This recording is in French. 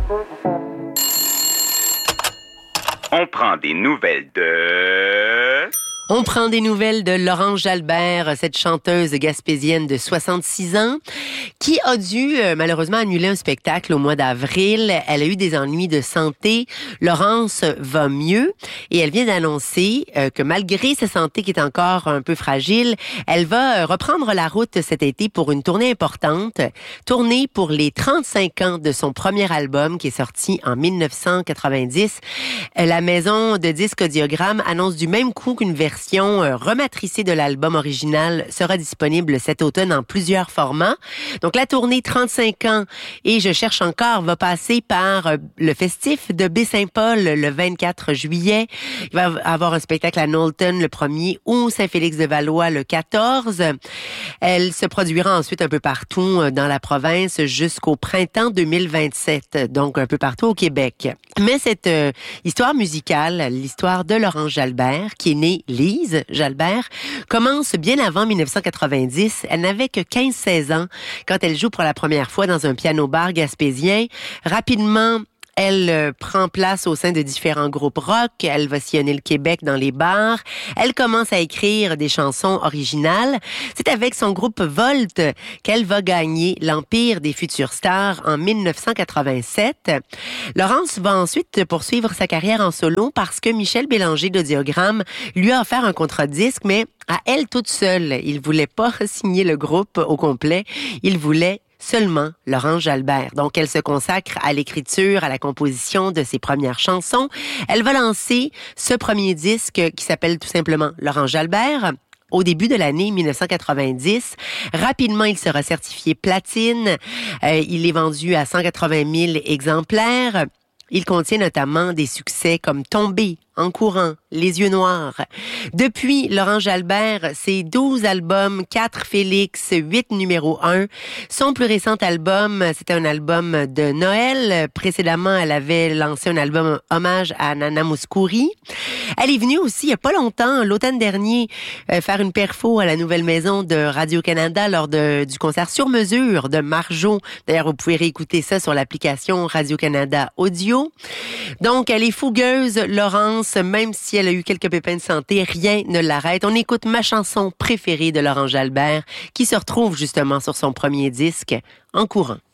On prend des nouvelles de... On prend des nouvelles de Laurence Jalbert, cette chanteuse gaspésienne de 66 ans, qui a dû malheureusement annuler un spectacle au mois d'avril. Elle a eu des ennuis de santé. Laurence va mieux et elle vient d'annoncer que malgré sa santé qui est encore un peu fragile, elle va reprendre la route cet été pour une tournée importante. Tournée pour les 35 ans de son premier album qui est sorti en 1990. La maison de disques Audiogramme annonce du même coup qu'une version rematricée de l'album original sera disponible cet automne en plusieurs formats. Donc la tournée 35 ans et Je cherche encore va passer par le festif de Baie-Saint-Paul le 24 juillet. Il va avoir un spectacle à Knowlton le 1er août, Saint-Félix-de-Valois le 14. Elle se produira ensuite un peu partout dans la province jusqu'au printemps 2027, donc un peu partout au Québec. Mais cette histoire musicale, l'histoire de Laurence Jalbert, qui est née Lise Jalbert, commence bien avant 1990. Elle n'avait que 15-16 ans quand elle joue pour la première fois dans un piano-bar gaspésien. Rapidement, elle prend place au sein de différents groupes rock. Elle va sillonner le Québec dans les bars. Elle commence à écrire des chansons originales. C'est avec son groupe Volt qu'elle va gagner l'Empire des futures stars en 1987. Laurence va ensuite poursuivre sa carrière en solo parce que Michel Bélanger d'Audiogramme lui a offert un contrat de disque, mais à elle toute seule. Il voulait pas signer le groupe au complet. Il voulait seulement Laurence Jalbert. Donc, elle se consacre à l'écriture, à la composition de ses premières chansons. Elle va lancer ce premier disque qui s'appelle tout simplement Laurence Jalbert au début de l'année 1990. Rapidement, il sera certifié platine. Il est vendu à 180 000 exemplaires. Il contient notamment des succès comme Tomber, En courant, Les yeux noirs. Depuis, Laurence Jalbert, ses 12 albums, 4 Félix, 8 numéro 1. Son plus récent album, c'était un album de Noël. Précédemment, elle avait lancé un album hommage à Nana Mouskouri. Elle est venue aussi, il y a pas longtemps, l'automne dernier, faire une perfo à la nouvelle maison de Radio-Canada lors du concert sur mesure de Marjo. D'ailleurs, vous pouvez réécouter ça sur l'application Radio-Canada Audio. Donc, elle est fougueuse, Laurence, même si elle a eu quelques pépins de santé, rien ne l'arrête. On écoute ma chanson préférée de Laurence Jalbert, qui se retrouve justement sur son premier disque, En courant.